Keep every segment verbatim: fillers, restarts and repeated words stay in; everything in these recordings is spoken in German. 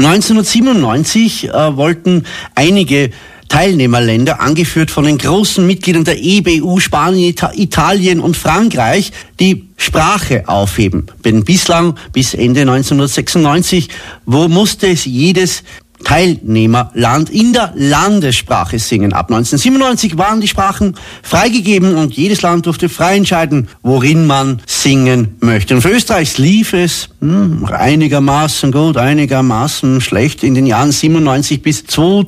neunzehnhundertsiebenundneunzig äh, wollten einige Teilnehmerländer, angeführt von den großen Mitgliedern der E B U, Spanien, Italien und Frankreich, die Sprache aufheben. Denn bislang, bis Ende neunzehnhundertsechsundneunzig, wo musste es jedes Teilnehmerland in der Landessprache singen. Ab neunzehnhundertsiebenundneunzig waren die Sprachen freigegeben und jedes Land durfte frei entscheiden, worin man singen möchte. Und für Österreich lief es hm, einigermaßen gut, einigermaßen schlecht in den Jahren siebenundneunzig bis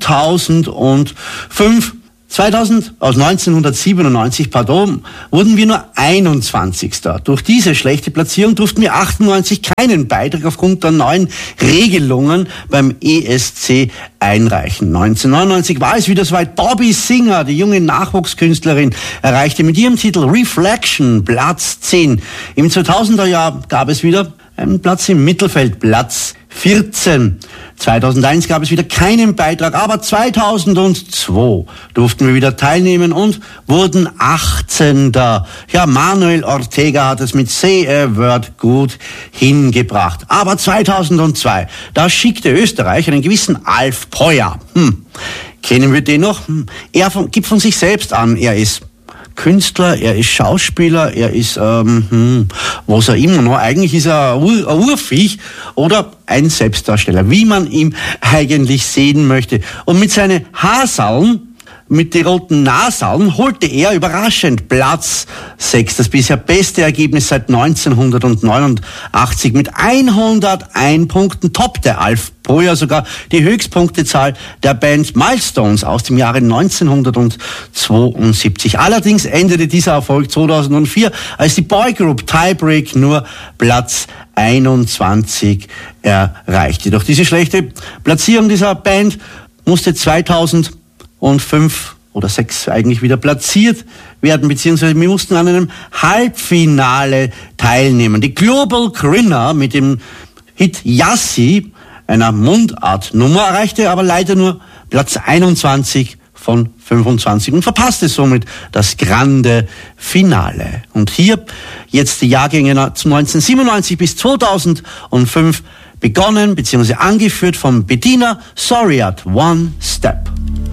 zweitausendfünf. zweitausend, aus neunzehnhundertsiebenundneunzig, pardon, wurden wir nur einundzwanzigster. Durch diese schlechte Platzierung durften wir achtundneunzig keinen Beitrag aufgrund der neuen Regelungen beim E S C einreichen. neunzehnhundertneunundneunzig war es wieder soweit. Bobby Singer, die junge Nachwuchskünstlerin, erreichte mit ihrem Titel Reflection Platz zehn. Im zweitausender Jahr gab es wieder einen Platz im Mittelfeld, Platz vierzehn. zweitausendeins gab es wieder keinen Beitrag, aber zweitausendzwei durften wir wieder teilnehmen und wurden achtzehnter. Ja, Manuel Ortega hat es mit Say a Word gut hingebracht. Aber zweitausendzwei, da schickte Österreich einen gewissen Alf Peuer. Hm, kennen wir den noch? Hm. Er von, gibt von sich selbst an, er ist Künstler, er ist Schauspieler, er ist, ähm, hm, was er immer noch, eigentlich ist er ein, Ur, ein Urviech oder ein Selbstdarsteller, wie man ihn eigentlich sehen möchte. Und mit seinen Haarsallen, mit den roten Nasallen, holte er überraschend Platz sechs. Das bisher beste Ergebnis seit neunzehnhundertneunundachtzig. Mit hunderteins Punkten toppte Alf Peuer sogar die Höchstpunktezahl der Band Milestones aus dem Jahre neunzehnhundertzweiundsiebzig. Allerdings endete dieser Erfolg zweitausendvier, als die Boygroup Tiebreak nur Platz einundzwanzig erreichte. Doch diese schlechte Platzierung dieser Band musste zweitausendfünf oder sechs eigentlich wieder platziert werden, beziehungsweise wir mussten an einem Halbfinale teilnehmen. Die Global Grinner mit dem Hit Yassi, einer Mundartnummer, erreichte aber leider nur Platz einundzwanzig von fünfundzwanzig und verpasste somit das grande Finale. Und hier jetzt die Jahrgänge neunzehnhundertsiebenundneunzig bis zweitausendfünf begonnen, beziehungsweise angeführt von Bettina Soriat, One Step.